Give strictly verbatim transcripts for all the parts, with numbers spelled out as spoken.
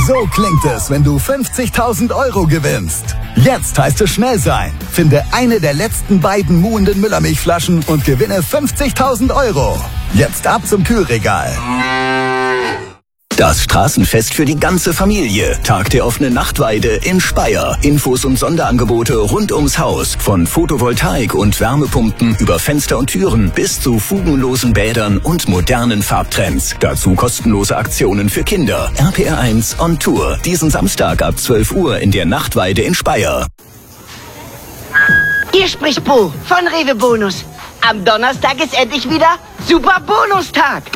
So klingt es, wenn du fünfzigtausend Euro gewinnst. Jetzt heißt es schnell sein. Finde eine der letzten beiden muhenden Müllermilchflaschen und gewinne fünfzigtausend Euro. Jetzt ab zum Kühlregal. Das Straßenfest für die ganze Familie. Tag der offenen Nachtweide in Speyer. Infos und Sonderangebote rund ums Haus. Von Photovoltaik und Wärmepumpen über Fenster und Türen bis zu fugenlosen Bädern und modernen Farbtrends. Dazu kostenlose Aktionen für Kinder. R P R eins on Tour. Diesen Samstag ab zwölf Uhr in der Nachtweide in Speyer. Hier spricht Bo von Rewe Bonus. Am Donnerstag ist endlich wieder Super Bonustag.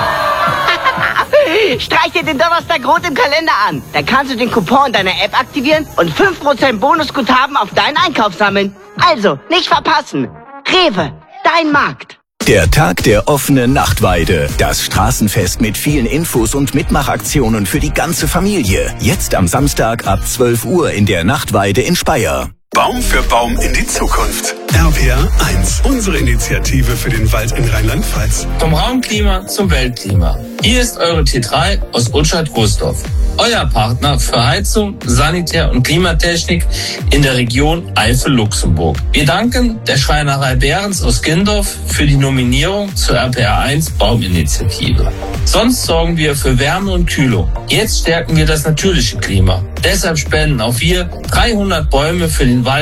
Streich dir den Donnerstag rot im Kalender an. Dann kannst du den Coupon in deiner App aktivieren und fünf Prozent Bonusguthaben auf deinen Einkauf sammeln. Also, nicht verpassen. Rewe, dein Markt. Der Tag der offenen Nachtweide. Das Straßenfest mit vielen Infos und Mitmachaktionen für die ganze Familie. Jetzt am Samstag ab zwölf Uhr in der Nachtweide in Speyer. Baum für Baum in die Zukunft. R P R eins, unsere Initiative für den Wald in Rheinland-Pfalz. Vom Raumklima zum Weltklima. Hier ist eure T drei aus Utschat-Großdorf. Euer Partner für Heizung, Sanitär- und Klimatechnik in der Region Eifel-Luxemburg. Wir danken der Schreinerei Behrens aus Gindorf für die Nominierung zur R P R eins Bauminitiative. Sonst sorgen wir für Wärme und Kühlung. Jetzt stärken wir das natürliche Klima. Deshalb spenden auch wir dreihundert Bäume für den Wald